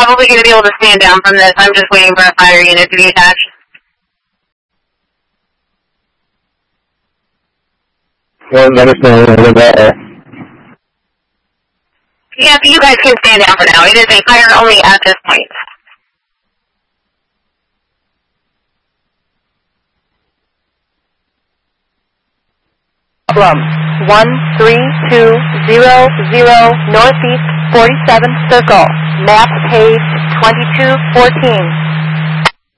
probably going to be able to stand down from this. I'm just waiting for a fire unit to be attached. Well, let us know when we're there. Yeah, so you guys can stand down for now. It is a fire only at this point. Problem 13200 Northeast 47th Circle, map page 2214.